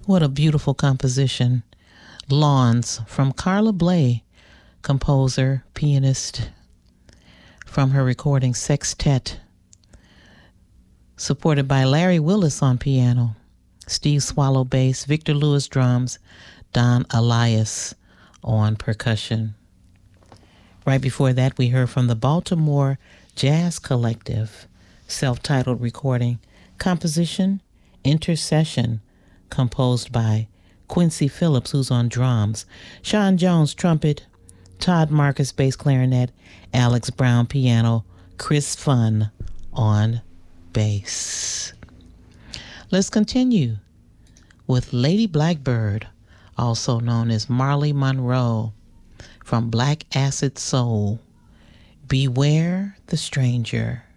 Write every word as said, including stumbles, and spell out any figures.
What a beautiful composition. Lawns from Carla Bley, composer, pianist, from her recording Sextet, supported by Larry Willis on piano, Steve Swallow bass, Victor Lewis drums, Don Elias on percussion. Right before that, we heard from the Baltimore Jazz Collective, self-titled recording, composition, Intercession, composed by Quincy Phillips, who's on drums, Sean Jones, trumpet, Todd Marcus, bass clarinet, Alex Brown, piano, Chris Funn on bass. Let's continue with Lady Blackbird, also known as Marley Monroe, from Black Acid Soul, Beware the Stranger.